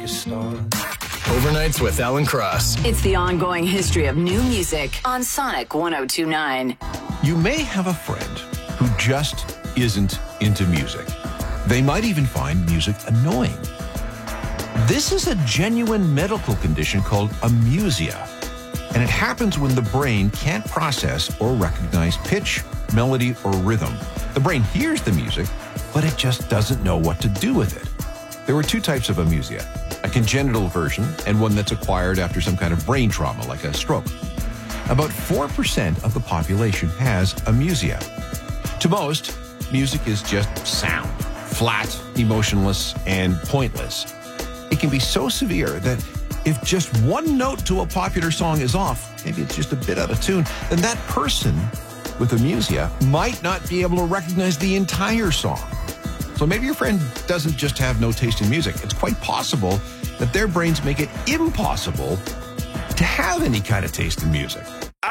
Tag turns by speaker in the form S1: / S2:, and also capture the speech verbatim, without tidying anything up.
S1: star.
S2: Overnights with Alan Cross.
S3: It's the ongoing history of new music on Sonic one oh two point nine.
S4: You may have a friend who just isn't into music. They might even find music annoying. This is a genuine medical condition called amusia, and it happens when the brain can't process or recognize pitch, melody, or rhythm. The brain hears the music, but it just doesn't know what to do with it. There are two types of amusia, a congenital version and one that's acquired after some kind of brain trauma, like a stroke. About four percent of the population has amusia. To most, music is just sound, flat, emotionless, and pointless. It can be so severe that if just one note to a popular song is off, maybe it's just a bit out of tune, then that person with amusia might not be able to recognize the entire song. So maybe your friend doesn't just have no taste in music. It's quite possible that their brains make it impossible to have any kind of taste in music.